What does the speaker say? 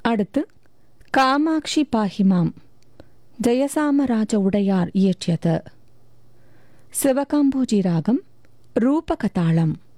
அடுத்து காமாட்சி பாஹிமாம் ஜெயசாமராஜ உடையார் இயற்றியது. சிவகாம்போஜி ராகம் ரூபகதாளம்.